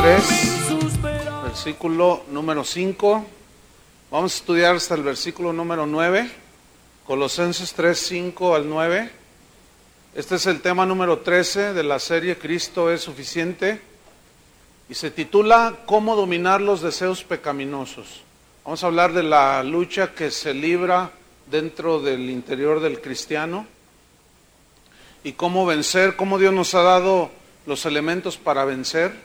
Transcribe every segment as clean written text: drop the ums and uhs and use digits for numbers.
3, versículo número 5. Vamos a estudiar hasta el versículo número 9. Colosenses 3, 5 al 9. Este es el tema número 13 de la serie Cristo es suficiente. Y se titula ¿Cómo dominar los deseos pecaminosos? Vamos a hablar de la lucha que se libra dentro del interior del cristiano. Y cómo vencer, cómo Dios nos ha dado los elementos para vencer.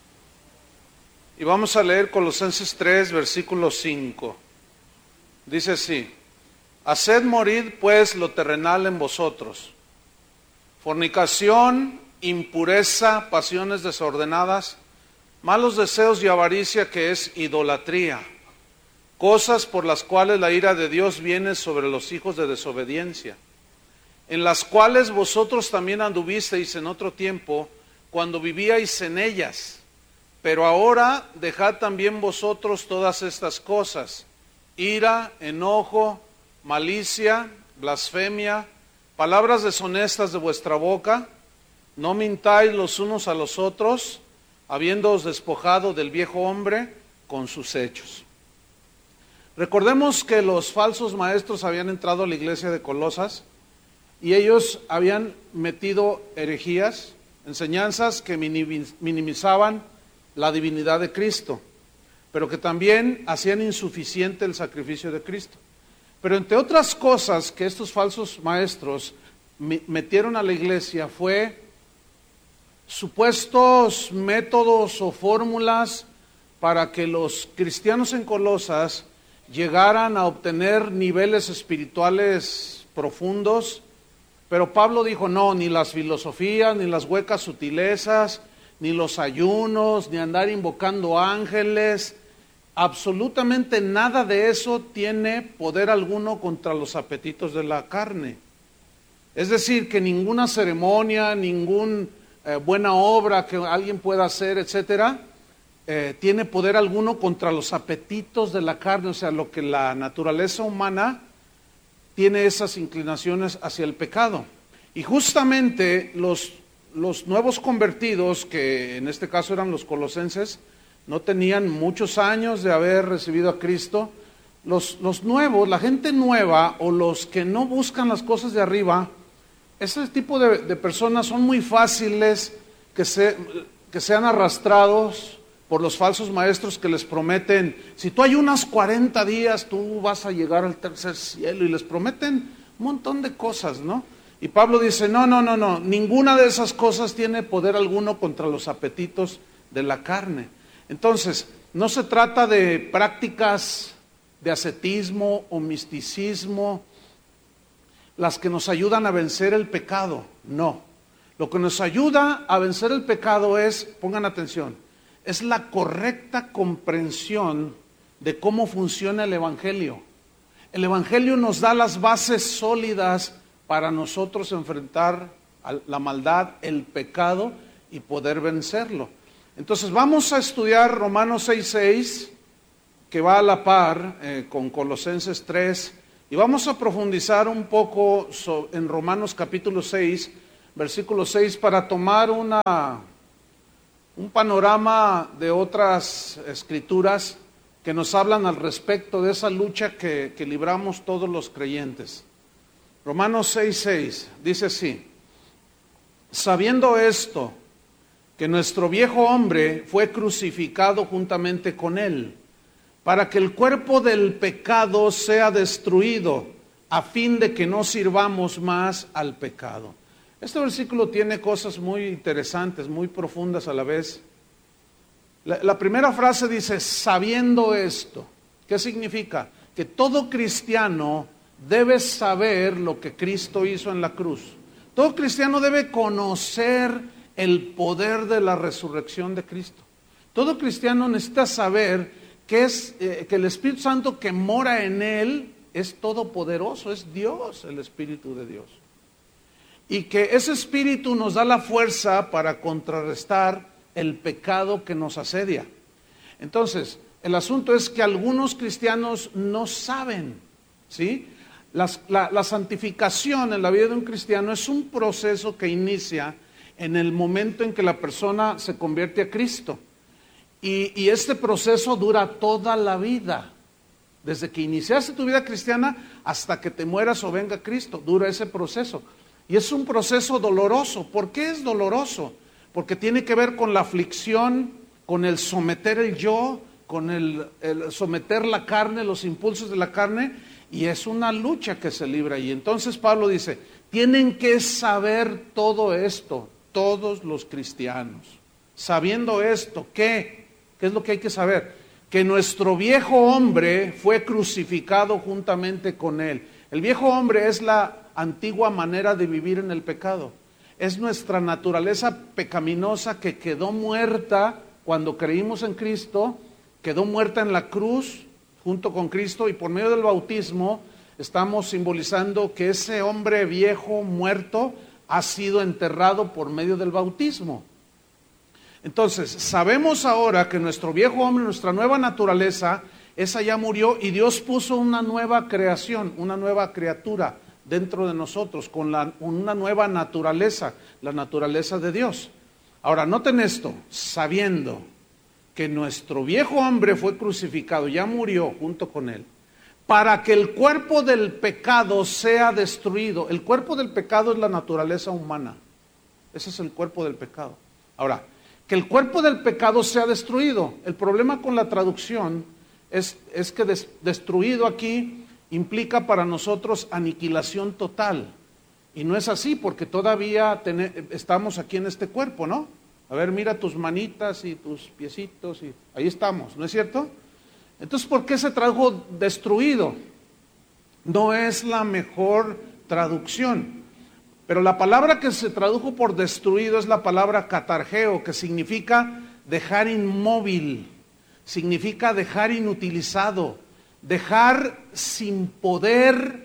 Y vamos a leer Colosenses 3, versículo 5. Dice así: haced morir pues lo terrenal en vosotros: fornicación, impureza, pasiones desordenadas, malos deseos y avaricia, que es idolatría, cosas por las cuales la ira de Dios viene sobre los hijos de desobediencia, en las cuales vosotros también anduvisteis en otro tiempo, cuando vivíais en ellas. Pero ahora dejad también vosotros todas estas cosas: ira, enojo, malicia, blasfemia, palabras deshonestas de vuestra boca. No mintáis los unos a los otros, habiéndoos despojado del viejo hombre con sus hechos. Recordemos que los falsos maestros habían entrado a la iglesia de Colosas y ellos habían metido herejías, enseñanzas que minimizaban la divinidad de Cristo, pero que también hacían insuficiente el sacrificio de Cristo. Pero entre otras cosas que estos falsos maestros metieron a la iglesia fue supuestos métodos o fórmulas para que los cristianos en Colosas llegaran a obtener niveles espirituales profundos. Pero Pablo dijo: no, ni las filosofías, ni las huecas sutilezas, ni los ayunos, ni andar invocando ángeles, absolutamente nada de eso tiene poder alguno contra los apetitos de la carne. Es decir, que ninguna ceremonia, ninguna buena obra que alguien pueda hacer, etcétera, tiene poder alguno contra los apetitos de la carne, o sea, lo que la naturaleza humana tiene, esas inclinaciones hacia el pecado. Y justamente los nuevos convertidos, que en este caso eran los colosenses, no tenían muchos años de haber recibido a Cristo. Los nuevos, la gente nueva, o los que no buscan las cosas de arriba, ese tipo de personas son muy fáciles que sean arrastrados por los falsos maestros que les prometen: si tú ayunas 40 días, tú vas a llegar al tercer cielo, y les prometen un montón de cosas, ¿no? Y Pablo dice: no, ninguna de esas cosas tiene poder alguno contra los apetitos de la carne. Entonces, no se trata de prácticas de ascetismo o misticismo las que nos ayudan a vencer el pecado, no. Lo que nos ayuda a vencer el pecado es, pongan atención, es la correcta comprensión de cómo funciona el Evangelio. El Evangelio nos da las bases sólidas para nosotros enfrentar la maldad, el pecado, y poder vencerlo. Entonces vamos a estudiar Romanos 6:6, que va a la par con Colosenses 3, y vamos a profundizar un poco en Romanos capítulo 6, versículo 6, para tomar un panorama de otras escrituras que nos hablan al respecto de esa lucha que libramos todos los creyentes. Romanos 6:6 dice así: sabiendo esto, que nuestro viejo hombre fue crucificado juntamente con él, para que el cuerpo del pecado sea destruido, a fin de que no sirvamos más al pecado. Este versículo tiene cosas muy interesantes, muy profundas a la vez. La primera frase dice: sabiendo esto. ¿Qué significa? Que todo cristiano debe saber lo que Cristo hizo en la cruz. Todo cristiano debe conocer el poder de la resurrección de Cristo. Todo cristiano necesita saber que el Espíritu Santo que mora en él es todopoderoso, es Dios, el Espíritu de Dios. Y que ese Espíritu nos da la fuerza para contrarrestar el pecado que nos asedia. Entonces, el asunto es que algunos cristianos no saben, ¿sí? La santificación en la vida de un cristiano es un proceso que inicia en el momento en que la persona se convierte a Cristo. Y este proceso dura toda la vida. Desde que iniciaste tu vida cristiana hasta que te mueras o venga Cristo, dura ese proceso. Y es un proceso doloroso. ¿Por qué es doloroso? Porque tiene que ver con la aflicción, con el someter el yo, con el someter la carne, los impulsos de la carne, y es una lucha que se libra ahí. Entonces Pablo dice, tienen que saber todo esto, todos los cristianos. Sabiendo esto, ¿qué? ¿Qué es lo que hay que saber? Que nuestro viejo hombre fue crucificado juntamente con él. El viejo hombre es la antigua manera de vivir en el pecado. Es nuestra naturaleza pecaminosa que quedó muerta cuando creímos en Cristo, quedó muerta en la cruz junto con Cristo, y por medio del bautismo estamos simbolizando que ese hombre viejo muerto ha sido enterrado por medio del bautismo. Entonces, sabemos ahora que nuestro viejo hombre, nuestra nueva naturaleza, esa ya murió, y Dios puso una nueva creación, una nueva criatura dentro de nosotros, con una nueva naturaleza, la naturaleza de Dios. Ahora, noten esto, sabiendo que nuestro viejo hombre fue crucificado, ya murió junto con él, para que el cuerpo del pecado sea destruido. El cuerpo del pecado es la naturaleza humana. Ese es el cuerpo del pecado. Ahora, que el cuerpo del pecado sea destruido. El problema con la traducción es que destruido aquí implica para nosotros aniquilación total. Y no es así, porque todavía estamos aquí en este cuerpo, ¿no? A ver, mira tus manitas y tus piecitos, y ahí estamos, ¿no es cierto? Entonces, ¿por qué se tradujo destruido? No es la mejor traducción. Pero la palabra que se tradujo por destruido es la palabra catargeo, que significa dejar inmóvil, significa dejar inutilizado, dejar sin poder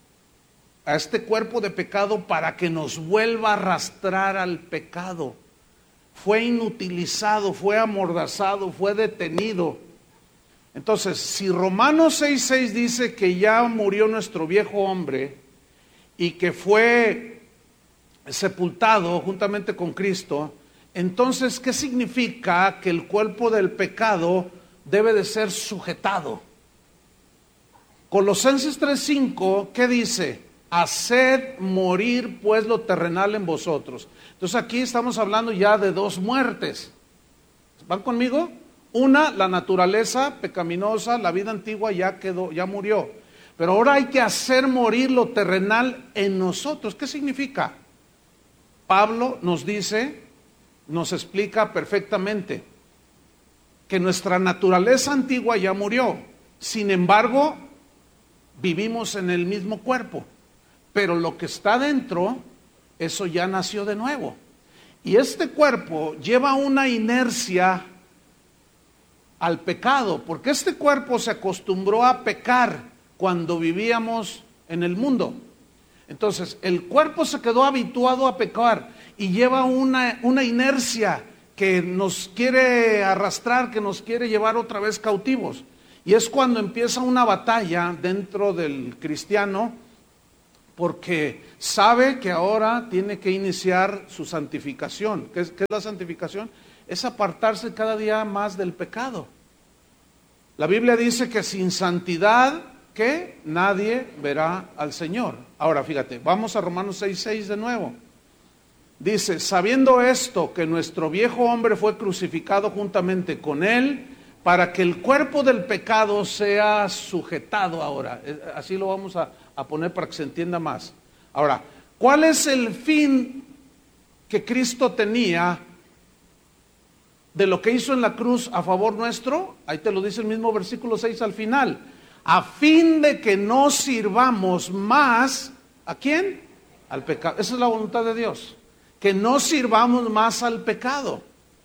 a este cuerpo de pecado para que nos vuelva a arrastrar al pecado. Fue inutilizado, fue amordazado, fue detenido. Entonces, si Romanos 6:6 dice que ya murió nuestro viejo hombre y que fue sepultado juntamente con Cristo, entonces, ¿qué significa que el cuerpo del pecado debe de ser sujetado? Colosenses 3:5, ¿qué dice? Haced morir pues lo terrenal en vosotros. Entonces aquí estamos hablando ya de dos muertes. ¿Van conmigo? Una, la naturaleza pecaminosa, la vida antigua ya quedó, ya murió. Pero ahora hay que hacer morir lo terrenal en nosotros. ¿Qué significa? Pablo nos dice, nos explica perfectamente que nuestra naturaleza antigua ya murió. Sin embargo, vivimos en el mismo cuerpo. Pero lo que está dentro, eso ya nació de nuevo. Y este cuerpo lleva una inercia al pecado, porque este cuerpo se acostumbró a pecar cuando vivíamos en el mundo. Entonces, el cuerpo se quedó habituado a pecar y lleva una inercia que nos quiere arrastrar, que nos quiere llevar otra vez cautivos. Y es cuando empieza una batalla dentro del cristiano, porque sabe que ahora tiene que iniciar su santificación. ¿Qué es la santificación? Es apartarse cada día más del pecado. La Biblia dice que sin santidad, ¿qué? Nadie verá al Señor. Ahora, fíjate, vamos a Romanos 6:6 de nuevo. Dice, sabiendo esto, que nuestro viejo hombre fue crucificado juntamente con él, para que el cuerpo del pecado sea sujetado ahora. Así lo vamos a poner para que se entienda más. Ahora, ¿cuál es el fin que Cristo tenía de lo que hizo en la cruz a favor nuestro? Ahí te lo dice el mismo versículo 6 al final. A fin de que no sirvamos más, ¿a quién? Al pecado. Esa es la voluntad de Dios. Que no sirvamos más al pecado.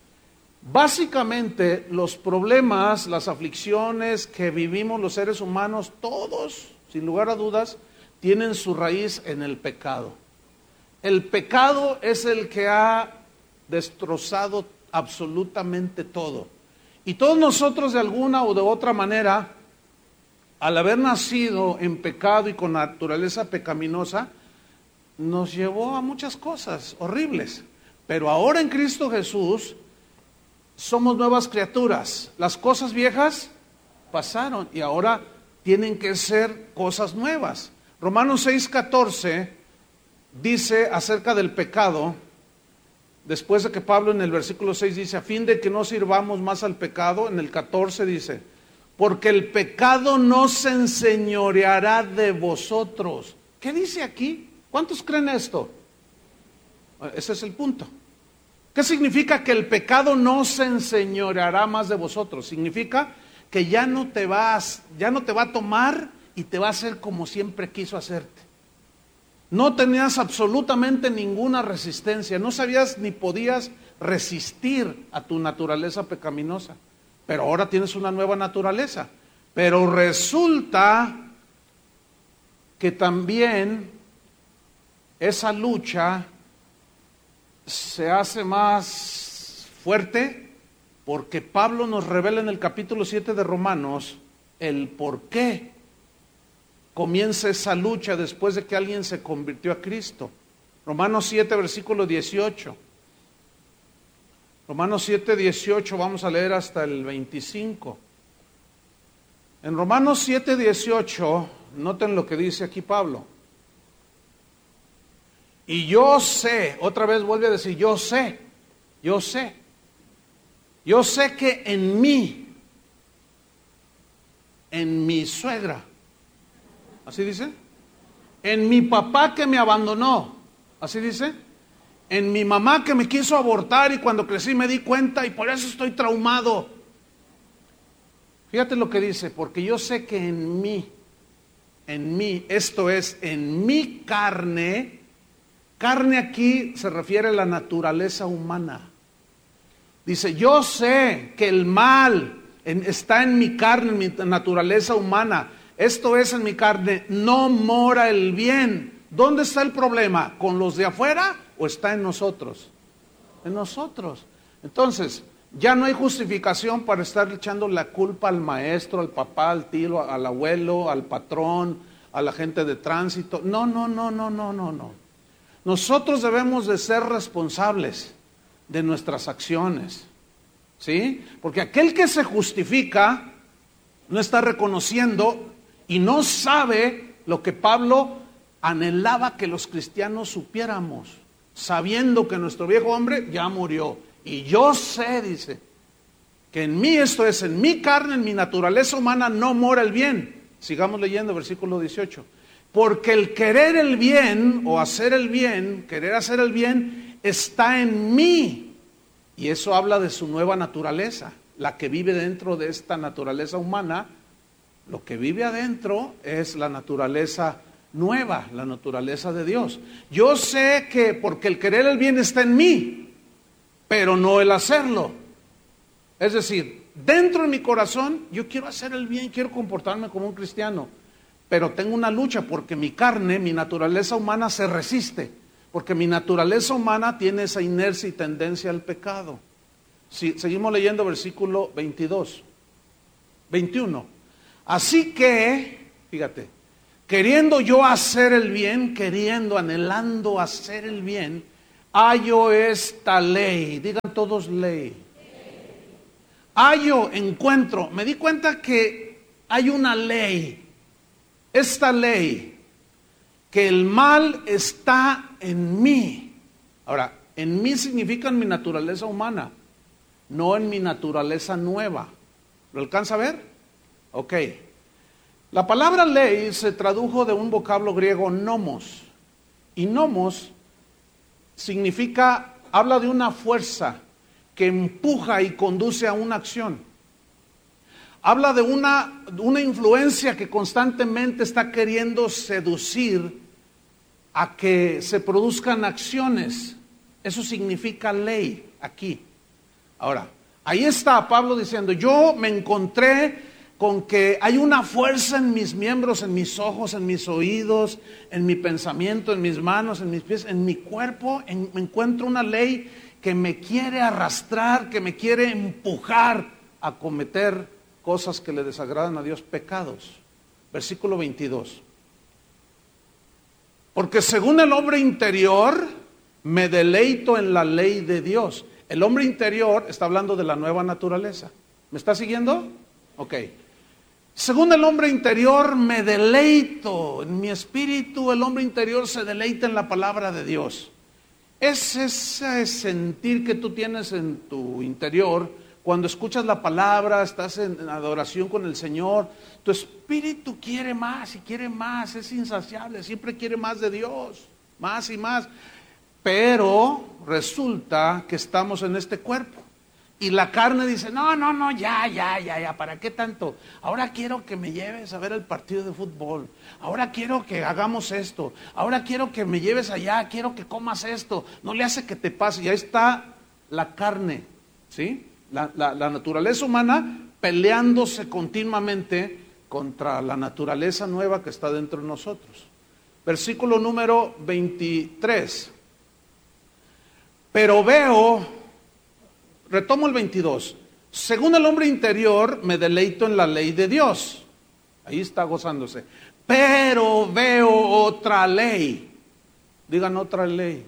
Básicamente, los problemas, las aflicciones que vivimos los seres humanos, todos, sin lugar a dudas, tienen su raíz en el pecado. El pecado es el que ha destrozado absolutamente todo. Y todos nosotros, de alguna o de otra manera, al haber nacido en pecado y con naturaleza pecaminosa, nos llevó a muchas cosas horribles. Pero ahora en Cristo Jesús somos nuevas criaturas. Las cosas viejas pasaron y ahora tienen que ser cosas nuevas. Romanos 6:14 dice acerca del pecado, después de que Pablo en el versículo 6 dice, a fin de que no sirvamos más al pecado, en el 14 dice, porque el pecado no se enseñoreará de vosotros. ¿Qué dice aquí? ¿Cuántos creen esto? Ese es el punto. ¿Qué significa que el pecado no se enseñoreará más de vosotros? Significa que ya no te va a tomar y te va a hacer como siempre quiso hacerte. No tenías absolutamente ninguna resistencia, no sabías ni podías resistir a tu naturaleza pecaminosa, pero ahora tienes una nueva naturaleza. Pero resulta que también esa lucha se hace más fuerte porque Pablo nos revela en el capítulo 7 de Romanos el por qué comienza esa lucha después de que alguien se convirtió a Cristo. Romanos 7, versículo 18. Romanos 7, 18, vamos a leer hasta el 25. En Romanos 7, 18, noten lo que dice aquí Pablo. Y yo sé, otra vez vuelve a decir, yo sé que en mi suegra, ¿así dice? En mi papá que me abandonó, ¿así dice? En mi mamá que me quiso abortar y cuando crecí me di cuenta y por eso estoy traumado. Fíjate lo que dice, porque yo sé que en mí, esto es, en mi carne aquí se refiere a la naturaleza humana. Dice, yo sé que el mal está en mi carne, en mi naturaleza humana. Esto es, en mi carne no mora el bien. ¿Dónde está el problema? ¿Con los de afuera o está en nosotros? En nosotros. Entonces, ya no hay justificación para estar echando la culpa al maestro, al papá, al tío, al abuelo, al patrón, a la gente de tránsito. No. Nosotros debemos de ser responsables de nuestras acciones, ¿sí? Porque aquel que se justifica no está reconociendo y no sabe lo que Pablo anhelaba que los cristianos supiéramos, sabiendo que nuestro viejo hombre ya murió. Y yo sé, dice, que en mí, esto es, en mi carne, en mi naturaleza humana, no mora el bien. Sigamos leyendo, versículo 18. Porque el querer el bien, o hacer el bien, querer hacer el bien, está en mí. Y eso habla de su nueva naturaleza, la que vive dentro de esta naturaleza humana. Lo que vive adentro es la naturaleza nueva, la naturaleza de Dios. Yo sé que porque el querer el bien está en mí, pero no el hacerlo. Es decir, dentro de mi corazón yo quiero hacer el bien, quiero comportarme como un cristiano, pero tengo una lucha porque mi carne, mi naturaleza humana se resiste, porque mi naturaleza humana tiene esa inercia y tendencia al pecado. Seguimos leyendo versículo 21. Así que, fíjate, queriendo yo hacer el bien, anhelando hacer el bien, hallo esta ley. Digan todos ley. Hallo, encuentro. Me di cuenta que hay una ley. Esta ley, que el mal está en mí. Ahora, en mí significa en mi naturaleza humana, no en mi naturaleza nueva. ¿Lo alcanza a ver? Ok. La palabra ley se tradujo de un vocablo griego nomos. Y nomos significa, habla de una fuerza que empuja y conduce a una acción. Habla de una influencia que constantemente está queriendo seducir a que se produzcan acciones. Eso significa ley aquí. Ahora, ahí está Pablo diciendo, yo me encontré con que hay una fuerza en mis miembros, en mis ojos, en mis oídos, en mi pensamiento, en mis manos, en mis pies, en mi cuerpo, me encuentro una ley que me quiere arrastrar, que me quiere empujar a cometer cosas que le desagradan a Dios, pecados. Versículo 22. Porque según el hombre interior, me deleito en la ley de Dios. El hombre interior está hablando de la nueva naturaleza. ¿Me está siguiendo? Ok. Según el hombre interior me deleito, en mi espíritu el hombre interior se deleita en la palabra de Dios. Es ese sentir que tú tienes en tu interior cuando escuchas la palabra, estás en adoración con el Señor, tu espíritu quiere más y quiere más, es insaciable, siempre quiere más de Dios, más y más. Pero resulta que estamos en este cuerpo. Y la carne dice, no, ya, ¿para qué tanto? Ahora quiero que me lleves a ver el partido de fútbol. Ahora quiero que hagamos esto. Ahora quiero que me lleves allá, quiero que comas esto. No le hace que te pase. Y ahí está la carne, ¿sí? La naturaleza humana peleándose continuamente contra la naturaleza nueva que está dentro de nosotros. Versículo número 23. Pero veo, retomo el 22, según el hombre interior me deleito en la ley de Dios. Ahí está gozándose. Pero veo otra ley. Digan otra ley.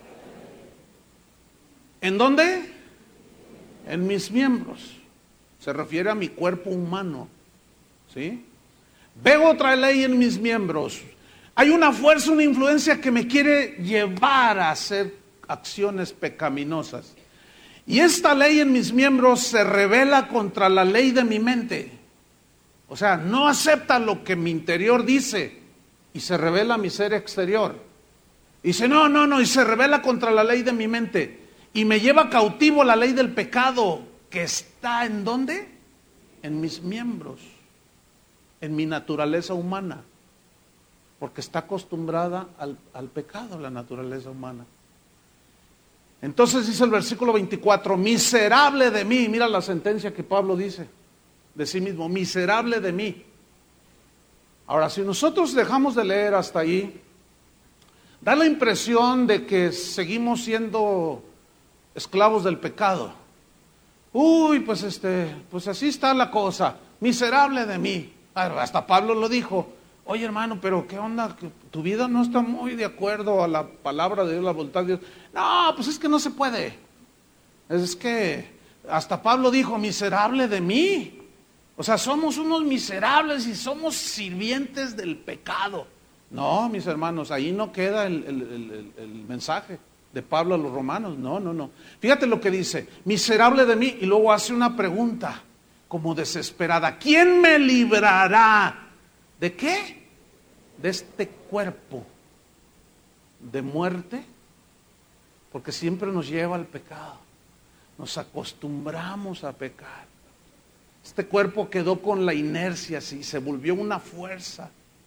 ¿En dónde? En mis miembros. Se refiere a mi cuerpo humano. ¿Sí? Veo otra ley en mis miembros. Hay una fuerza, una influencia que me quiere llevar a hacer acciones pecaminosas. Y esta ley en mis miembros se rebela contra la ley de mi mente. O sea, no acepta lo que mi interior dice y se rebela mi ser exterior. Y dice, no, y se rebela contra la ley de mi mente. Y me lleva cautivo la ley del pecado que está ¿en dónde? En mis miembros, en mi naturaleza humana. Porque está acostumbrada al pecado, la naturaleza humana. Entonces dice el versículo 24, miserable de mí, mira la sentencia que Pablo dice de sí mismo, miserable de mí. Ahora, si nosotros dejamos de leer hasta ahí, da la impresión de que seguimos siendo esclavos del pecado. Uy, pues así está la cosa, miserable de mí. Hasta Pablo lo dijo. Oye, hermano, pero ¿qué onda? Tu vida no está muy de acuerdo a la palabra de Dios, la voluntad de Dios. No, pues es que no se puede. Es que hasta Pablo dijo, miserable de mí. O sea, somos unos miserables y somos sirvientes del pecado. No, mis hermanos, ahí no queda el mensaje de Pablo a los romanos. No. Fíjate lo que dice, miserable de mí, y luego hace una pregunta como desesperada. ¿Quién me librará? ¿De qué? De este cuerpo de muerte, porque siempre nos lleva al pecado. Nos acostumbramos a pecar. Este cuerpo quedó con la inercia, así, se volvió una fuerza.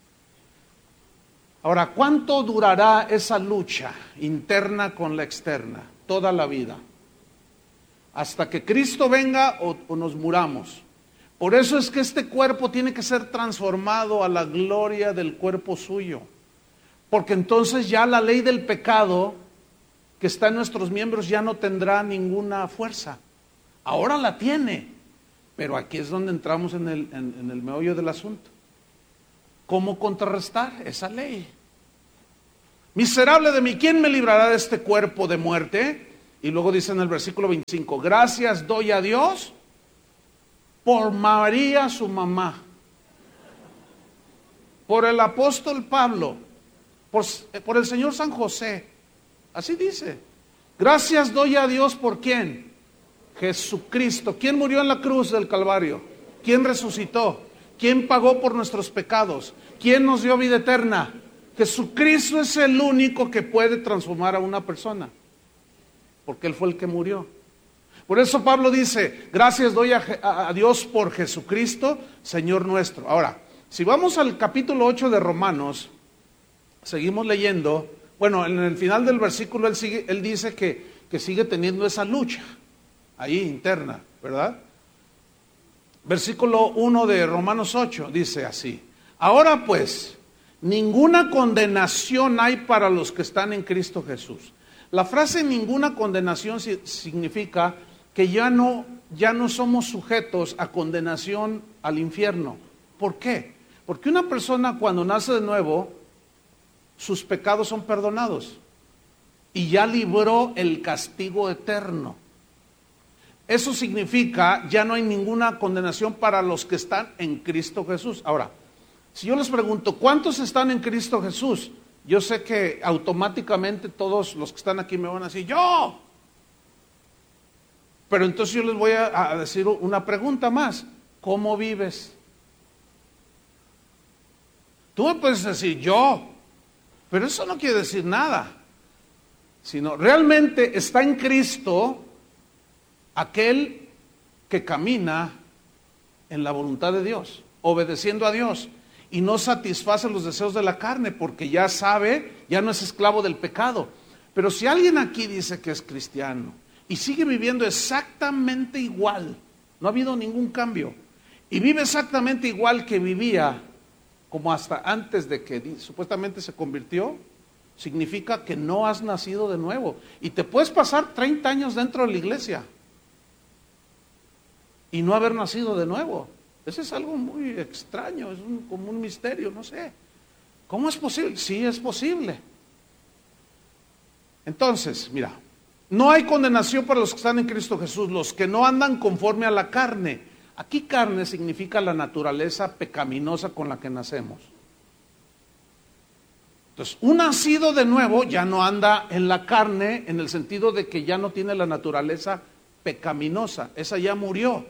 Ahora, ¿cuánto durará esa lucha interna con la externa? Toda la vida. Hasta que Cristo venga o nos muramos. Por eso es que este cuerpo tiene que ser transformado a la gloria del cuerpo suyo. Porque entonces ya la ley del pecado que está en nuestros miembros ya no tendrá ninguna fuerza. Ahora la tiene, pero aquí es donde entramos en el meollo del asunto. ¿Cómo contrarrestar esa ley? Miserable de mí, ¿quién me librará de este cuerpo de muerte? Y luego dice en el versículo 25, gracias doy a Dios por María su mamá, por el apóstol Pablo, por el Señor San José. Así dice. Gracias doy a Dios por ¿quién? Jesucristo. ¿Quién murió en la cruz del Calvario? ¿Quién resucitó? ¿Quién pagó por nuestros pecados? ¿Quién nos dio vida eterna? Jesucristo es el único que puede transformar a una persona, porque Él fue el que murió. Por eso Pablo dice, gracias doy a Dios por Jesucristo, Señor nuestro. Ahora, si vamos al capítulo 8 de Romanos, seguimos leyendo, bueno, en el final del versículo él dice que sigue teniendo esa lucha ahí interna, ¿verdad? Versículo 1 de Romanos 8 dice así, ahora pues, ninguna condenación hay para los que están en Cristo Jesús. La frase ninguna condenación significa que ya no somos sujetos a condenación al infierno. ¿Por qué? Porque una persona cuando nace de nuevo, sus pecados son perdonados y ya libró el castigo eterno. Eso significa, ya no hay ninguna condenación para los que están en Cristo Jesús. Ahora, si yo les pregunto, ¿cuántos están en Cristo Jesús? Yo sé que automáticamente todos los que están aquí me van a decir, ¡yo! Pero entonces yo les voy a decir una pregunta más. ¿Cómo vives? Tú me puedes decir, yo, pero eso no quiere decir nada. Sino, realmente está en Cristo aquel que camina en la voluntad de Dios, obedeciendo a Dios, y no satisface los deseos de la carne, porque ya sabe, ya no es esclavo del pecado. Pero si alguien aquí dice que es cristiano y sigue viviendo exactamente igual, no ha habido ningún cambio, y vive exactamente igual que vivía como hasta antes de que supuestamente se convirtió, significa que no has nacido de nuevo. Y te puedes pasar 30 años dentro de la iglesia y no haber nacido de nuevo. Eso es algo muy extraño, es como un misterio, no sé. ¿Cómo es posible? Sí, es posible. Entonces, mira, no hay condenación para los que están en Cristo Jesús, los que no andan conforme a la carne. Aquí carne significa la naturaleza pecaminosa con la que nacemos. Entonces, un nacido de nuevo ya no anda en la carne en el sentido de que ya no tiene la naturaleza pecaminosa, esa ya murió.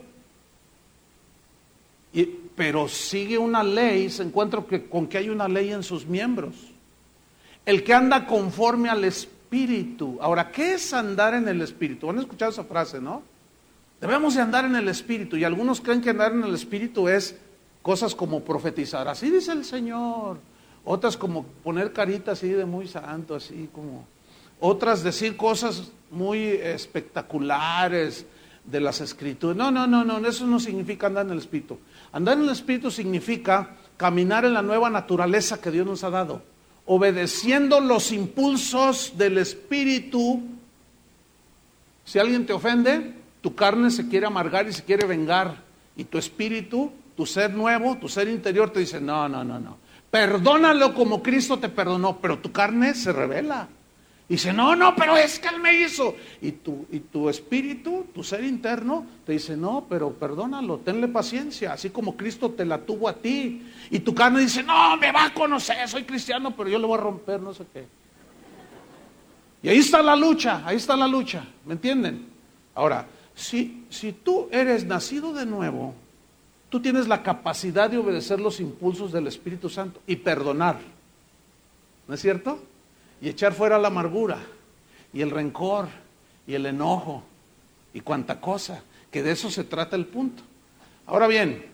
Pero sigue una ley, se encuentra con que hay una ley en sus miembros. El que anda conforme al Espíritu. Ahora, ¿qué es andar en el Espíritu? ¿Han escuchado esa frase, no? Debemos de andar en el Espíritu, y algunos creen que andar en el Espíritu es cosas como profetizar, así dice el Señor. Otras como poner carita así de muy santo, así como. Otras decir cosas muy espectaculares de las Escrituras. No, eso no significa andar en el Espíritu. Andar en el Espíritu significa caminar en la nueva naturaleza que Dios nos ha dado, obedeciendo los impulsos del Espíritu. Si alguien te ofende, tu carne se quiere amargar y se quiere vengar, y tu espíritu, tu ser nuevo, tu ser interior te dice, no. Perdónalo como Cristo te perdonó, pero tu carne se rebela. Dice, no, pero es que Él me hizo. Y tu espíritu, tu ser interno, te dice, no, pero perdónalo, tenle paciencia, así como Cristo te la tuvo a ti. Y tu carne dice, no, me va a conocer, soy cristiano, pero yo le voy a romper, no sé qué. Y ahí está la lucha, ¿me entienden? Ahora, si tú eres nacido de nuevo, tú tienes la capacidad de obedecer los impulsos del Espíritu Santo y perdonar, ¿no es cierto? Y echar fuera la amargura y el rencor y el enojo y cuanta cosa, que de eso se trata el punto. Ahora bien,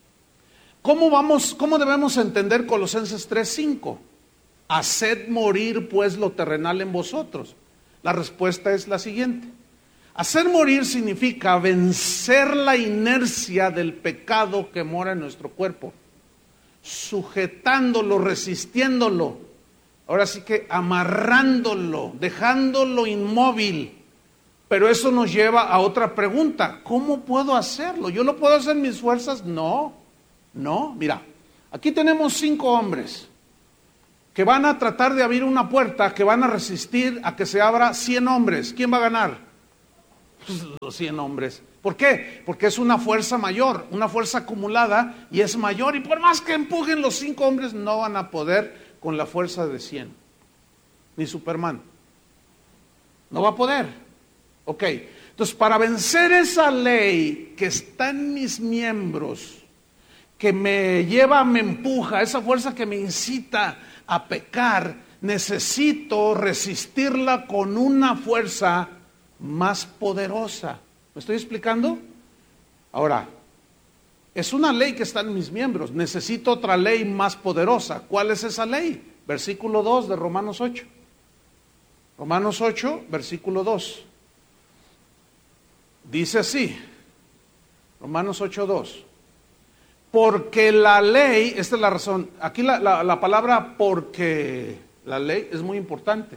¿cómo debemos entender Colosenses 3:5? Haced morir pues lo terrenal en vosotros. La respuesta es la siguiente. Hacer morir significa vencer la inercia del pecado que mora en nuestro cuerpo, sujetándolo, resistiéndolo, ahora sí que amarrándolo, dejándolo inmóvil. Pero eso nos lleva a otra pregunta, ¿cómo puedo hacerlo? ¿Yo lo puedo hacer en mis fuerzas? No, mira, aquí tenemos 5 hombres que van a tratar de abrir una puerta, que van a resistir a que se abra 100 hombres. ¿Quién va a ganar? Pues los 100 hombres. ¿Por qué? Porque es una fuerza mayor, una fuerza acumulada, y es mayor, y por más que empujen los 5 hombres, no van a poder con la fuerza de 100. Ni Superman. No va a poder. Ok, entonces para vencer esa ley que está en mis miembros, que me lleva, me empuja, esa fuerza que me incita a pecar, necesito resistirla con una fuerza más poderosa. ¿Me estoy explicando? Ahora, es una ley que está en mis miembros. Necesito otra ley más poderosa. ¿Cuál es esa ley? Versículo 2 de Romanos 8. Romanos 8, versículo 2. Dice así, Romanos 8, 2. Porque la ley, esta es la razón, aquí la palabra porque la ley es muy importante.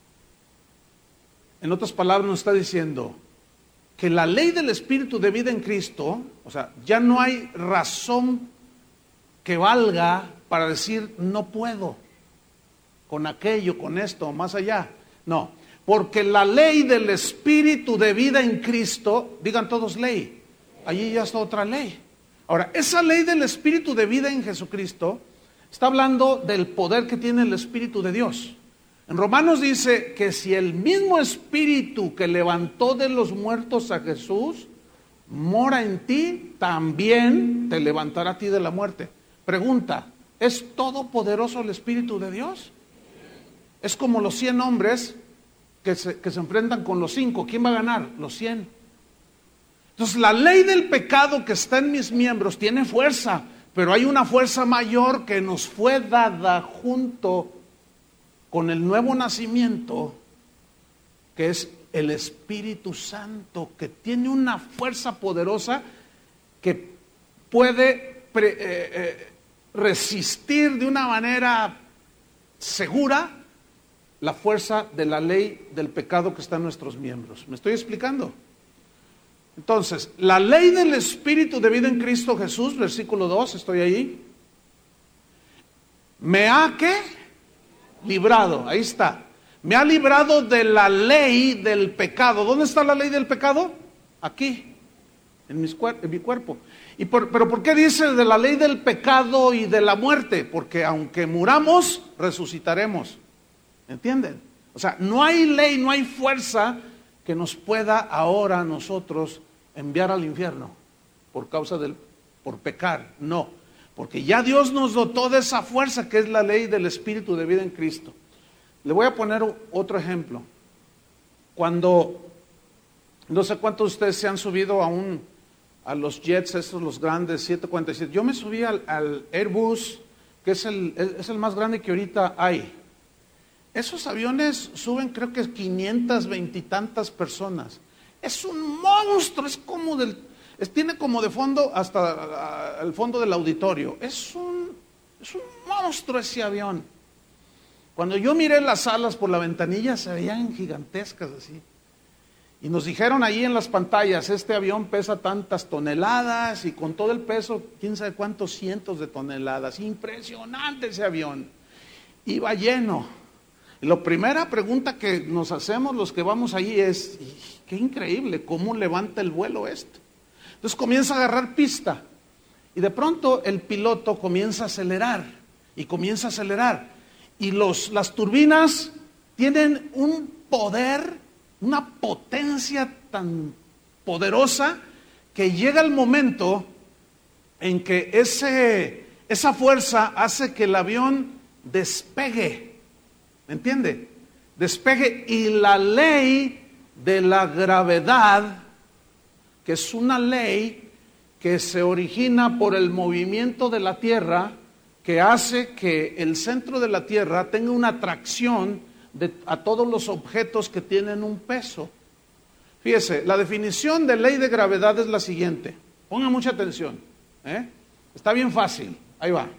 En otras palabras nos está diciendo que la ley del Espíritu de vida en Cristo, o sea, ya no hay razón que valga para decir no puedo con aquello, con esto, más allá. No, Porque la ley del Espíritu de vida en Cristo, digan todos ley, allí ya está otra ley. Ahora, esa ley del Espíritu de vida en Jesucristo está hablando del poder que tiene el Espíritu de Dios. En Romanos dice que si el mismo Espíritu que levantó de los muertos a Jesús mora en ti, también te levantará a ti de la muerte. Pregunta, ¿es todopoderoso el Espíritu de Dios? Es como los 100 hombres que se enfrentan con los 5. ¿Quién va a ganar? Los 100. Entonces la ley del pecado que está en mis miembros tiene fuerza, pero hay una fuerza mayor que nos fue dada junto con el nuevo nacimiento, que es el Espíritu Santo, que tiene una fuerza poderosa que puede resistir de una manera segura la fuerza de la ley del pecado que está en nuestros miembros. ¿Me estoy explicando? Entonces, la ley del Espíritu de vida en Cristo Jesús, versículo 2, estoy ahí. ¿Me ha qué? Librado, ahí está. Me ha librado de la ley del pecado. ¿Dónde está la ley del pecado? Aquí, en mi cuerpo. ¿Pero por qué dice de la ley del pecado y de la muerte? Porque aunque muramos, resucitaremos. ¿Entienden? O sea, no hay ley, no hay fuerza que nos pueda ahora nosotros enviar al infierno por pecar. No, porque ya Dios nos dotó de esa fuerza que es la ley del Espíritu de vida en Cristo. Le voy a poner otro ejemplo. Cuando, no sé cuántos de ustedes se han subido a los jets, estos los grandes, 747. Yo me subí al Airbus, que es el más grande que ahorita hay. Esos aviones suben creo que 520 y tantas personas. Es un monstruo, tiene como de fondo hasta el fondo del auditorio. Es un monstruo ese avión. Cuando yo miré las alas por la ventanilla se veían gigantescas así. Y nos dijeron ahí en las pantallas, este avión pesa tantas toneladas y con todo el peso, quién sabe cuántos cientos de toneladas. Impresionante ese avión. Iba lleno. Y la primera pregunta que nos hacemos los que vamos allí es, qué increíble, ¿cómo levanta el vuelo esto? Entonces comienza a agarrar pista y de pronto el piloto comienza a acelerar y comienza a acelerar. Y las turbinas tienen un poder, una potencia tan poderosa que llega el momento en que esa fuerza hace que el avión despegue. ¿Me entiende? Despegue, y la ley de la gravedad, que es una ley que se origina por el movimiento de la Tierra, que hace que el centro de la Tierra tenga una atracción a todos los objetos que tienen un peso. Fíjese, la definición de ley de gravedad es la siguiente. Pongan mucha atención. Está bien fácil. Ahí va.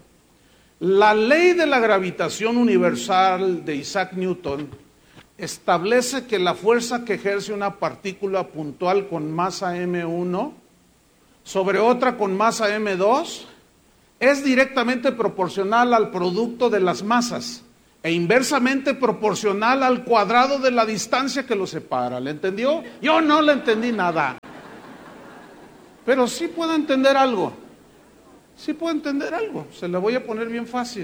La ley de la gravitación universal de Isaac Newton establece que la fuerza que ejerce una partícula puntual con masa m1 sobre otra con masa m2 es directamente proporcional al producto de las masas e inversamente proporcional al cuadrado de la distancia que los separa. ¿Le entendió? Yo no le entendí nada. Pero sí puedo entender algo. Sí puedo entender algo, se lo voy a poner bien fácil.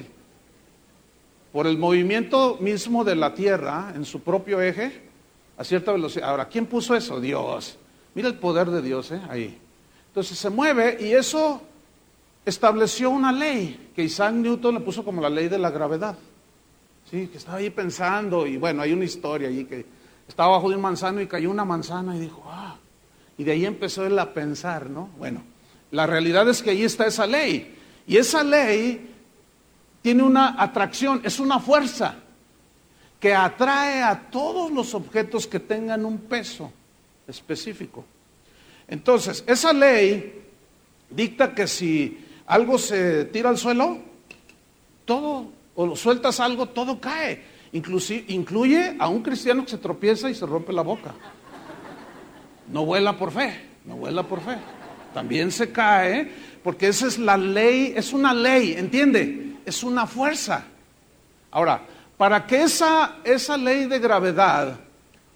Por el movimiento mismo de la Tierra en su propio eje, a cierta velocidad. Ahora, ¿quién puso eso? Dios. Mira el poder de Dios, ahí. Entonces se mueve y eso estableció una ley que Isaac Newton le puso como la ley de la gravedad. Sí, que estaba ahí pensando y bueno, hay una historia allí que estaba bajo de un manzano y cayó una manzana y dijo, y de ahí empezó él a pensar, ¿no? Bueno. La realidad es que ahí está esa ley. Y esa ley tiene una atracción, es una fuerza que atrae a todos los objetos que tengan un peso específico. Entonces, esa ley dicta que si algo se tira al suelo, todo, o sueltas algo, todo cae. Incluye a un cristiano que se tropieza y se rompe la boca. No vuela por fe, no vuela por fe. También se cae, porque esa es la ley, es una ley, ¿entiende? Es una fuerza. Ahora, para que esa ley de gravedad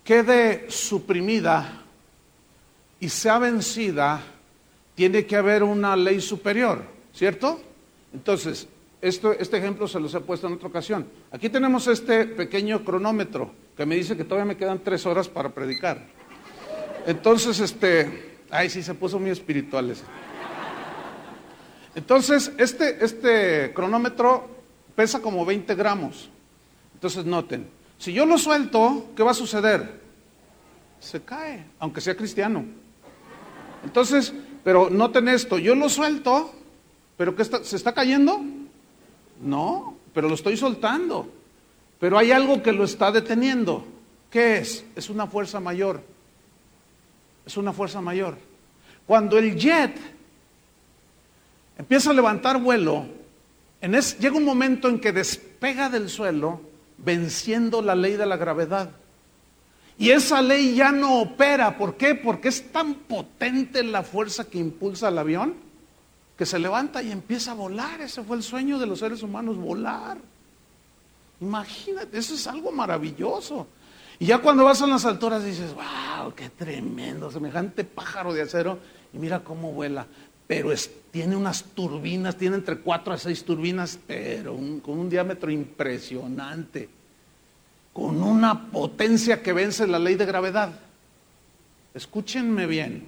quede suprimida y sea vencida, tiene que haber una ley superior, ¿cierto? Entonces, este ejemplo se los he puesto en otra ocasión. Aquí tenemos este pequeño cronómetro que me dice que todavía me quedan 3 horas para predicar. Entonces, ay, sí, se puso muy espiritual ese. Entonces, este cronómetro pesa como 20 gramos. Entonces, noten, si yo lo suelto, ¿qué va a suceder? Se cae, aunque sea cristiano. Entonces, pero noten esto, yo lo suelto, pero ¿qué se está cayendo? No, pero lo estoy soltando. Pero hay algo que lo está deteniendo. ¿Qué es? Es una fuerza mayor. Es una fuerza mayor. Cuando el jet empieza a levantar vuelo, llega un momento en que despega del suelo, venciendo la ley de la gravedad. Y esa ley ya no opera. ¿Por qué? Porque es tan potente la fuerza que impulsa al avión, que se levanta y empieza a volar. Ese fue el sueño de los seres humanos, volar. Imagínate, eso es algo maravilloso. Y ya cuando vas a las alturas dices, wow, qué tremendo, semejante pájaro de acero, y mira cómo vuela. Pero tiene unas turbinas, tiene entre 4 a 6 turbinas, pero con un diámetro impresionante, con una potencia que vence la ley de gravedad. Escúchenme bien.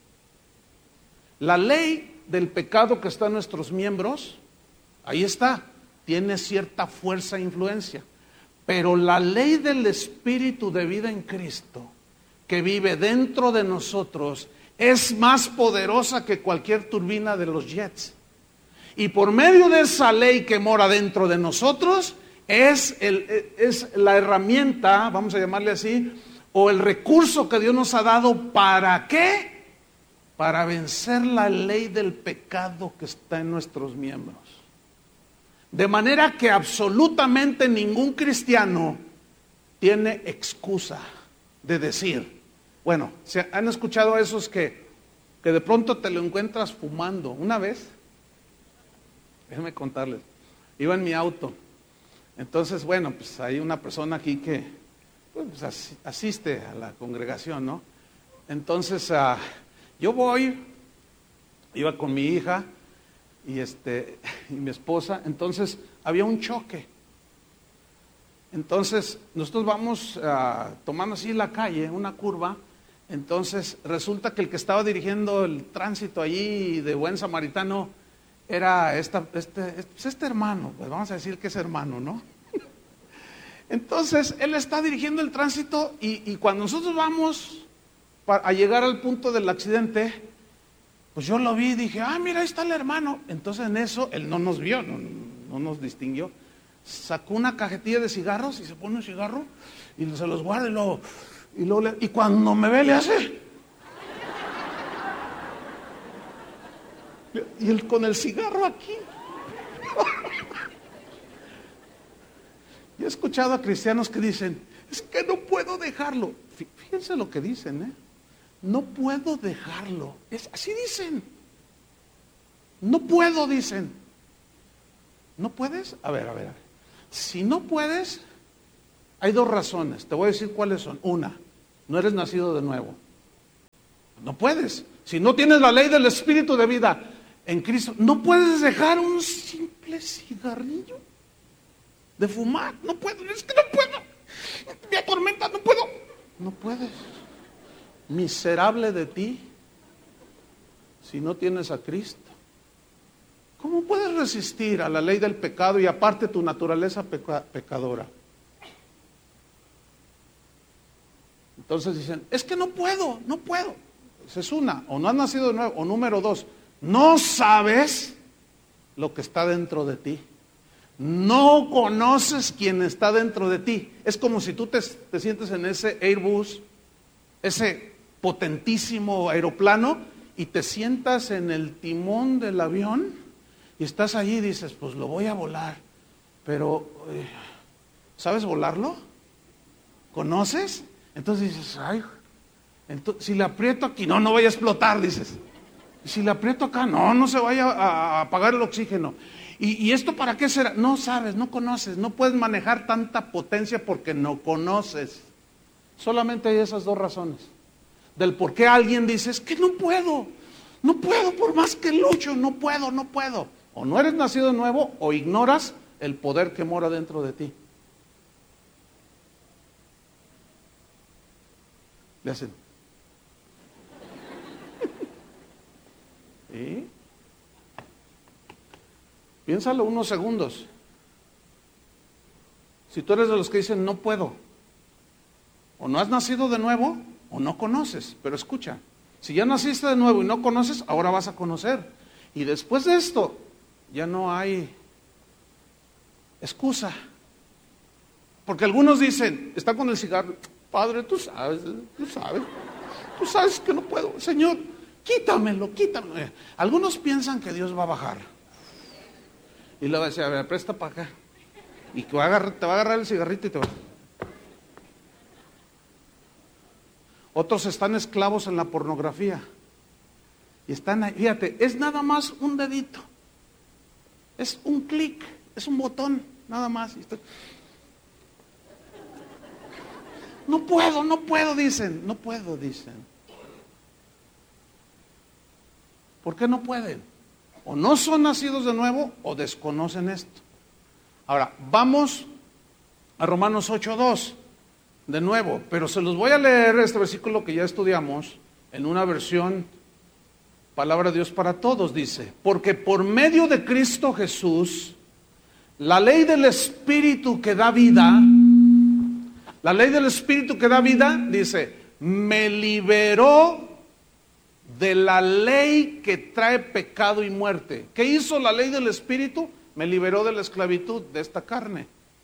La ley del pecado que está en nuestros miembros, ahí está, tiene cierta fuerza e influencia. Pero la ley del Espíritu de vida en Cristo, que vive dentro de nosotros, es más poderosa que cualquier turbina de los jets. Y por medio de esa ley que mora dentro de nosotros, es la herramienta, vamos a llamarle así, o el recurso que Dios nos ha dado. ¿Para qué? Para vencer la ley del pecado que está en nuestros miembros. De manera que absolutamente ningún cristiano tiene excusa de decir, bueno, ¿han escuchado a esos que de pronto te lo encuentras fumando? Una vez, déjenme contarles, iba en mi auto. Entonces, bueno, pues hay una persona aquí que pues, asiste a la congregación, ¿no? Entonces, yo iba con mi hija y mi esposa. Entonces, había un choque. Entonces, nosotros vamos tomando así la calle, una curva. Entonces, resulta que el que estaba dirigiendo el tránsito allí de buen samaritano era este hermano, pues vamos a decir que es hermano, ¿no? Entonces, él está dirigiendo el tránsito y cuando nosotros vamos a llegar al punto del accidente, pues yo lo vi y dije, mira, ahí está el hermano. Entonces en eso, él no nos vio, no nos distinguió. Sacó una cajetilla de cigarros y se pone un cigarro y se los guarda y cuando me ve le hace... Y él con el cigarro aquí. Yo he escuchado a cristianos que dicen, es que no puedo dejarlo. Fíjense lo que dicen, no puedo dejarlo. Así dicen. No puedo, dicen. ¿No puedes? A ver. Si no puedes, hay 2 razones. Te voy a decir cuáles son. Una, no eres nacido de nuevo. No puedes. Si no tienes la ley del Espíritu de vida en Cristo, no puedes dejar un simple cigarrillo de fumar. No puedo, es que no puedo. Me atormenta, no puedo. No puedes. Miserable de ti si no tienes a Cristo. ¿Cómo puedes resistir a la ley del pecado y aparte tu naturaleza pecadora? Entonces dicen, es que no puedo. Esa es una, o no has nacido de nuevo, o número 2, no sabes lo que está dentro de ti. No conoces quién está dentro de ti. Es como si tú te sientes en ese Airbus, ese potentísimo aeroplano, y te sientas en el timón del avión y estás allí y dices, pues lo voy a volar, pero ¿sabes volarlo? ¿Conoces? Entonces dices, si le aprieto aquí, no vaya a explotar, dices. Si le aprieto acá, no se vaya a apagar el oxígeno. ¿Y esto para qué será? No sabes, no conoces, no puedes manejar tanta potencia porque no conoces. Solamente hay esas dos razones. Del por qué alguien dice, es que no puedo, por más que lucho, no puedo. O no eres nacido de nuevo o ignoras el poder que mora dentro de ti. Le hacen. ¿Sí? Piénsalo unos segundos. Si tú eres de los que dicen no puedo, o no has nacido de nuevo, o no conoces. Pero escucha, si ya naciste de nuevo y no conoces, ahora vas a conocer. Y después de esto, ya no hay excusa. Porque algunos dicen, están con el cigarro, Padre, tú sabes que no puedo. Señor, quítamelo. Algunos piensan que Dios va a bajar. Y le va a decir, a ver, presta para acá. Y que te va a agarrar el cigarrito y te va. Otros están esclavos en la pornografía. Y están ahí, fíjate, es nada más un dedito. Es un clic, es un botón, nada más. No puedo, dicen. No puedo, dicen. ¿Por qué no pueden? O no son nacidos de nuevo o desconocen esto. Ahora, vamos a Romanos 8:2, de nuevo, pero se los voy a leer este versículo que ya estudiamos en una versión Palabra de Dios para Todos. Dice, porque por medio de Cristo Jesús, la ley del Espíritu que da vida, dice, me liberó de la ley que trae pecado y muerte. ¿Qué hizo la ley del Espíritu? Me liberó de la esclavitud de esta carne.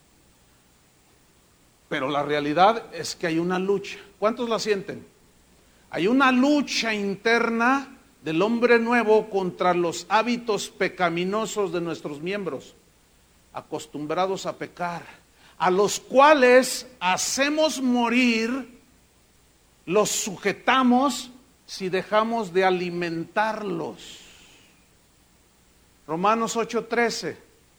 Pero la realidad es que hay una lucha. ¿Cuántos la sienten? Hay una lucha interna del hombre nuevo contra los hábitos pecaminosos de nuestros miembros, acostumbrados a pecar, a los cuales hacemos morir, los sujetamos si dejamos de alimentarlos. Romanos 8:13.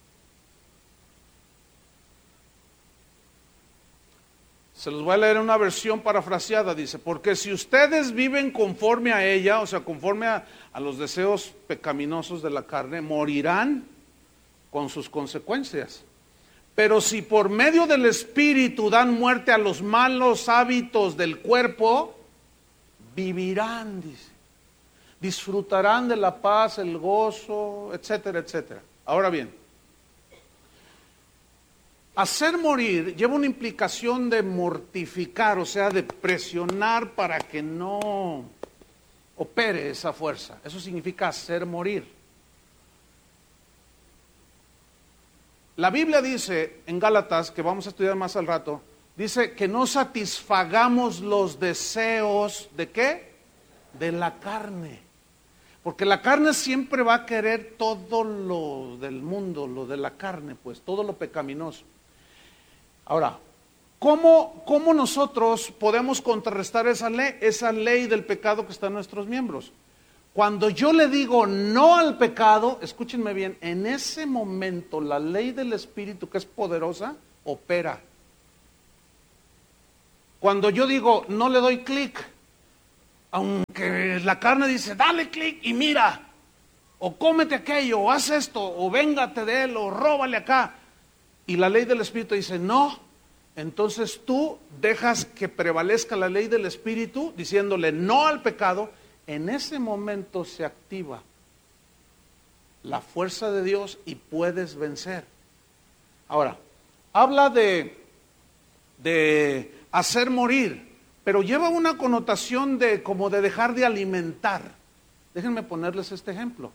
Se los voy a leer en una versión parafraseada. Dice, porque si ustedes viven conforme a ella, o sea, conforme a los deseos pecaminosos de la carne, morirán con sus consecuencias. Pero si por medio del Espíritu dan muerte a los malos hábitos del cuerpo, vivirán, dice. Disfrutarán de la paz, el gozo, etcétera, etcétera. Ahora bien, hacer morir lleva una implicación de mortificar, o sea, de presionar para que no opere esa fuerza. Eso significa hacer morir. La Biblia dice en Gálatas, que vamos a estudiar más al rato, dice que no satisfagamos los deseos ¿de qué? De la carne. Porque la carne siempre va a querer todo lo del mundo, lo de la carne, pues, todo lo pecaminoso. Ahora, ¿cómo nosotros podemos contrarrestar esa ley del pecado que está en nuestros miembros? Cuando yo le digo no al pecado, escúchenme bien, en ese momento la ley del Espíritu, que es poderosa, opera. Cuando yo digo no le doy clic, aunque la carne dice dale clic y mira, o cómete aquello, o haz esto, o véngate de él, o róbale acá, y la ley del Espíritu dice no, entonces tú dejas que prevalezca la ley del Espíritu diciéndole no al pecado. En ese momento se activa la fuerza de Dios y puedes vencer. Ahora, habla de hacer morir, pero lleva una connotación de como de dejar de alimentar. Déjenme ponerles este ejemplo.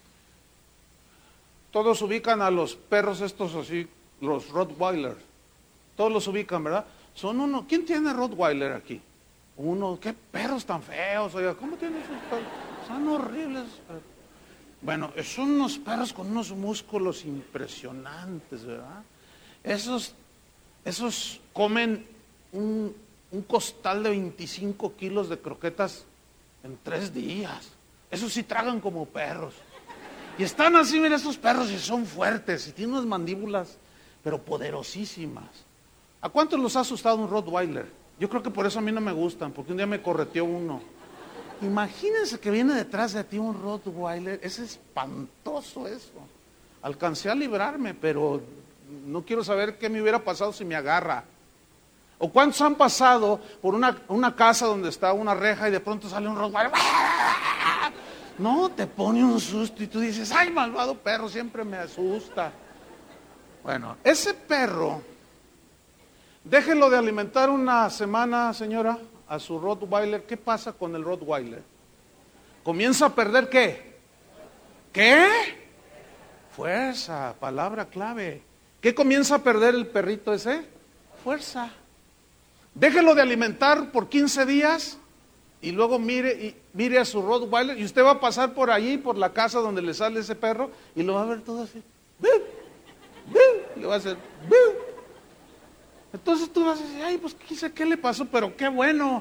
Todos ubican a los perros estos así, los Rottweiler. Todos los ubican, ¿verdad? Son uno. ¿Quién tiene Rottweiler aquí? Uno. ¿Qué perros tan feos? Oiga, ¿cómo tienen esos perros? Son horribles. Bueno, son unos perros con unos músculos impresionantes, ¿verdad? Esos comen un costal de 25 kilos de croquetas en 3 días. Esos sí tragan como perros. Y están así, mira, estos perros y son fuertes y tienen unas mandíbulas, pero poderosísimas. ¿A cuántos los ha asustado un Rottweiler? Yo creo que por eso a mí no me gustan, porque un día me correteó uno. Imagínense que viene detrás de ti un Rottweiler, es espantoso eso. Alcancé a librarme, pero no quiero saber qué me hubiera pasado si me agarra. ¿O cuántos han pasado por una casa donde está una reja y de pronto sale un Rottweiler? No, te pone un susto y tú dices, ay, malvado perro, siempre me asusta. Bueno, ese perro, déjelo de alimentar una semana, señora, a su Rottweiler. ¿Qué pasa con el Rottweiler? Comienza a perder ¿qué? ¿Qué? Fuerza, palabra clave. ¿Qué comienza a perder el perrito ese? Fuerza. Déjelo de alimentar por 15 días y luego mire a su Rottweiler y usted va a pasar por allí, por la casa donde le sale ese perro y lo va a ver todo así. Le va a hacer. Entonces tú vas a decir, ay, pues qué le pasó, pero qué bueno.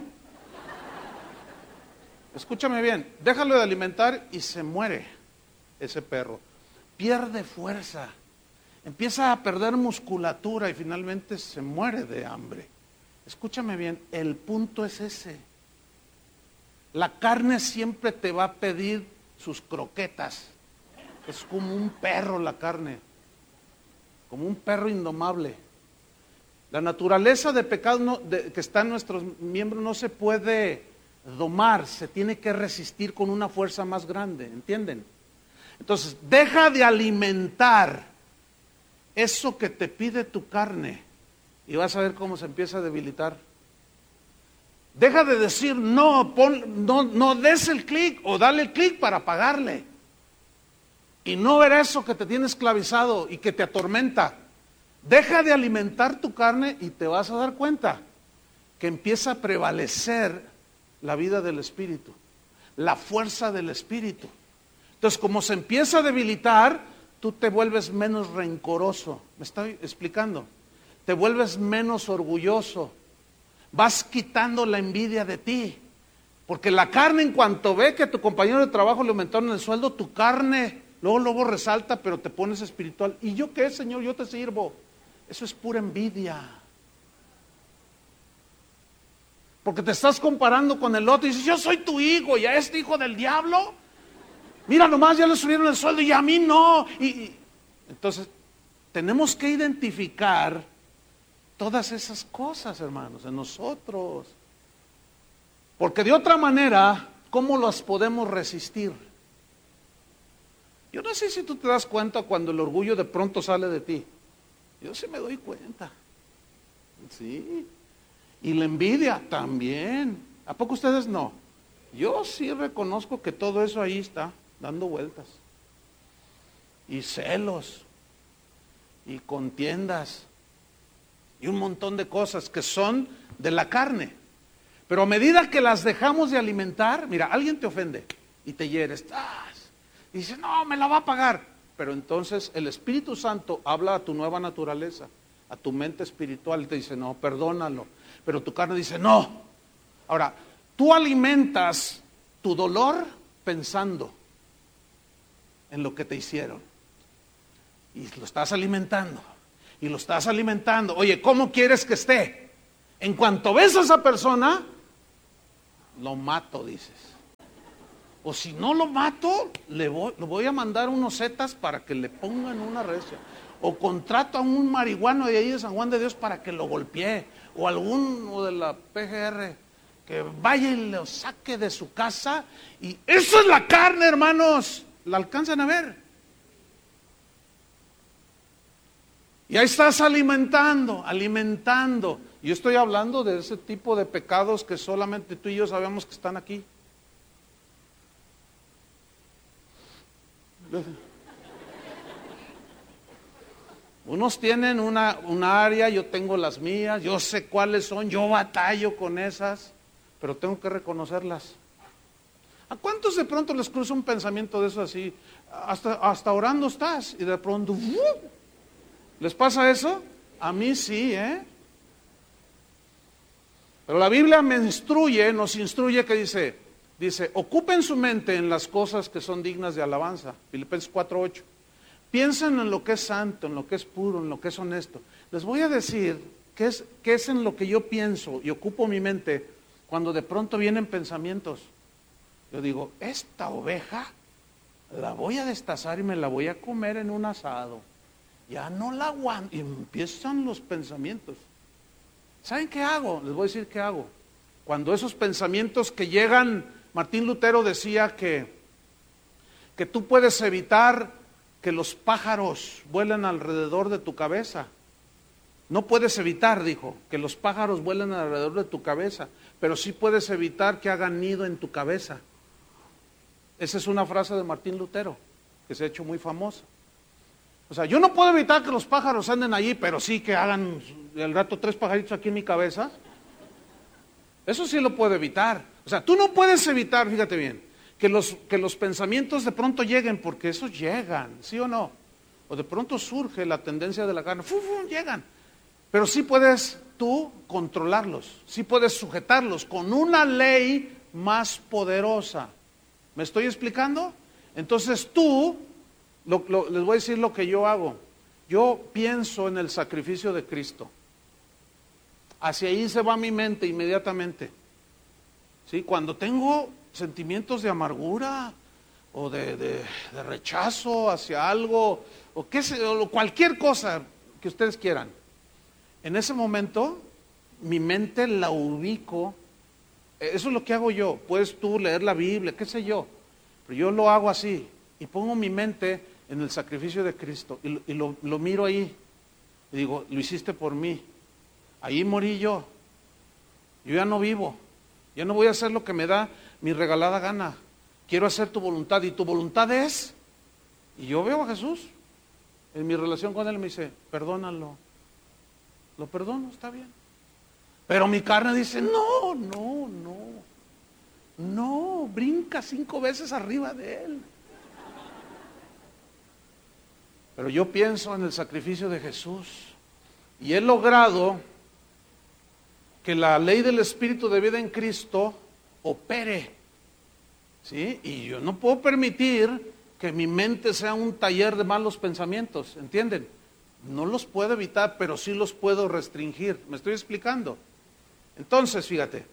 Escúchame bien, déjalo de alimentar y se muere ese perro. Pierde fuerza, empieza a perder musculatura y finalmente se muere de hambre. Escúchame bien, el punto es ese. La carne siempre te va a pedir sus croquetas. Es como un perro la carne, como un perro indomable. La naturaleza de pecado que está en nuestros miembros no se puede domar, se tiene que resistir con una fuerza más grande, ¿entienden? Entonces, deja de alimentar eso que te pide tu carne y vas a ver cómo se empieza a debilitar. Deja de decir no des el clic o dale el clic para pagarle. Y no ver eso que te tiene esclavizado y que te atormenta. Deja de alimentar tu carne y te vas a dar cuenta que empieza a prevalecer la vida del Espíritu, la fuerza del Espíritu. Entonces, como se empieza a debilitar, tú te vuelves menos rencoroso. ¿Me estoy explicando? Te vuelves menos orgulloso. Vas quitando la envidia de ti. Porque la carne, en cuanto ve que a tu compañero de trabajo le aumentaron el sueldo, tu carne luego resalta, pero te pones espiritual. ¿Y yo qué, Señor? Yo te sirvo. Eso es pura envidia. Porque te estás comparando con el otro y dices, yo soy tu hijo y a este hijo del diablo, mira nomás, ya le subieron el sueldo y a mí no. Entonces, tenemos que identificar todas esas cosas, hermanos, en nosotros. Porque de otra manera, ¿cómo las podemos resistir? Yo no sé si tú te das cuenta cuando el orgullo de pronto sale de ti. Yo sí me doy cuenta. Sí. Y la envidia también. ¿A poco ustedes no? Yo sí reconozco que todo eso ahí está, dando vueltas. Y celos. Y contiendas. Y un montón de cosas que son de la carne. Pero a medida que las dejamos de alimentar, mira, alguien te ofende y te hieres. Y dice, no, me la va a pagar. Pero entonces el Espíritu Santo habla a tu nueva naturaleza, a tu mente espiritual y te dice, no, perdónalo. Pero tu carne dice, no. Ahora, tú alimentas tu dolor pensando en lo que te hicieron. Y lo estás alimentando. Y lo estás alimentando. Oye, ¿cómo quieres que esté? En cuanto ves a esa persona, lo mato, dices. O si no lo mato, lo voy a mandar unos zetas para que le pongan una recia. O contrato a un marihuano de ahí de San Juan de Dios para que lo golpee. O alguno de la PGR que vaya y lo saque de su casa. Y eso es la carne, hermanos. ¿La alcanzan a ver? Y ahí estás alimentando. Yo estoy hablando de ese tipo de pecados que solamente tú y yo sabemos que están aquí. Unos tienen una área, yo tengo las mías, yo sé cuáles son, yo batallo con esas, pero tengo que reconocerlas. ¿A cuántos de pronto les cruza un pensamiento de eso así? Hasta orando estás y de pronto, ¿les pasa eso? A mí sí, Pero la Biblia nos instruye que dice, ocupen su mente en las cosas que son dignas de alabanza. Filipenses 4:8. Piensen en lo que es santo, en lo que es puro, en lo que es honesto. Les voy a decir qué es en lo que yo pienso y ocupo mi mente cuando de pronto vienen pensamientos? Yo digo, esta oveja la voy a destazar y me la voy a comer en un asado. Ya no la aguanto. Y empiezan los pensamientos. ¿Saben qué hago? Les voy a decir qué hago. Cuando esos pensamientos que llegan, Martín Lutero decía que tú puedes evitar que los pájaros vuelen alrededor de tu cabeza. No puedes evitar, dijo, que los pájaros vuelen alrededor de tu cabeza, pero sí puedes evitar que hagan nido en tu cabeza. Esa es una frase de Martín Lutero, que se ha hecho muy famosa. O sea, yo no puedo evitar que los pájaros anden allí, pero sí que hagan al rato 3 pajaritos aquí en mi cabeza. Eso sí lo puedo evitar. O sea, tú no puedes evitar, fíjate bien, que los pensamientos de pronto lleguen, porque esos llegan, ¿sí o no? O de pronto surge la tendencia de la carne, llegan. Pero sí puedes tú controlarlos, sí puedes sujetarlos con una ley más poderosa. ¿Me estoy explicando? Entonces tú, les voy a decir lo que yo hago. Yo pienso en el sacrificio de Cristo. Hacia ahí se va mi mente inmediatamente. ¿Sí? Cuando tengo sentimientos de amargura o de rechazo hacia algo, o cualquier cosa que ustedes quieran, en ese momento mi mente la ubico. Eso es lo que hago yo. Puedes tú leer la Biblia, qué sé yo, pero yo lo hago así y pongo mi mente en el sacrificio de Cristo y lo miro ahí y digo, lo hiciste por mí, ahí morí yo ya no vivo, ya no voy a hacer lo que me da mi regalada gana, quiero hacer tu voluntad. Y tu voluntad es, y yo veo a Jesús en mi relación con Él, me dice, perdónalo. Lo perdono, está bien. Pero mi carne dice, no, brinca 5 veces arriba de Él. Pero yo pienso en el sacrificio de Jesús y he logrado que la ley del Espíritu de vida en Cristo opere, ¿sí? Y yo no puedo permitir que mi mente sea un taller de malos pensamientos, ¿entienden? No los puedo evitar, pero sí los puedo restringir. ¿Me estoy explicando? Entonces, fíjate,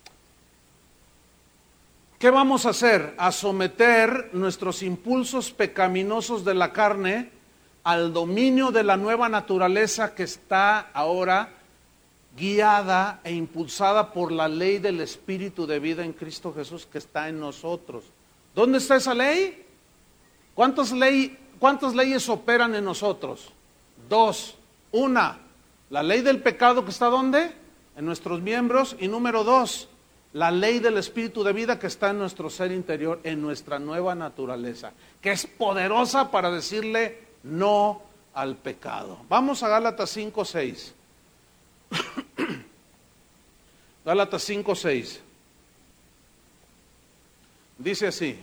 ¿qué vamos a hacer? A someter nuestros impulsos pecaminosos de la carne al dominio de la nueva naturaleza que está ahora guiada e impulsada por la ley del Espíritu de vida en Cristo Jesús que está en nosotros. ¿Dónde está esa ley? ¿Cuántas leyes operan en nosotros? 2. Una, la ley del pecado que está ¿dónde? En nuestros miembros. Y número 2, la ley del Espíritu de vida que está en nuestro ser interior, en nuestra nueva naturaleza, que es poderosa para decirle no al pecado. Vamos a Gálatas 5:6. Gálatas 5:6. Dice así.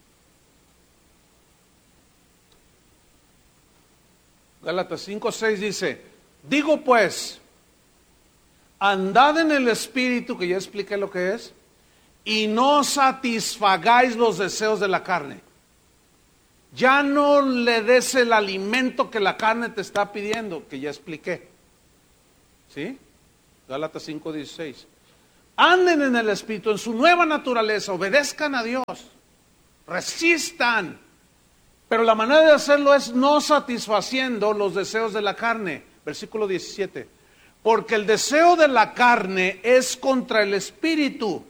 Gálatas 5:6 dice, digo pues, andad en el Espíritu, que ya expliqué lo que es, y no satisfagáis los deseos de la carne. Ya no le des el alimento que la carne te está pidiendo, que ya expliqué. ¿Sí? Gálatas 5:16. Anden en el Espíritu, en su nueva naturaleza, obedezcan a Dios, resistan. Pero la manera de hacerlo es no satisfaciendo los deseos de la carne. Versículo 17. Porque el deseo de la carne es contra el Espíritu.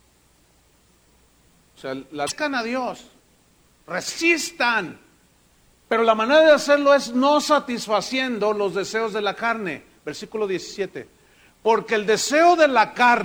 O sea, obedezcan a Dios, resistan. Pero la manera de hacerlo es no satisfaciendo los deseos de la carne. Versículo 17. Porque el deseo de la carne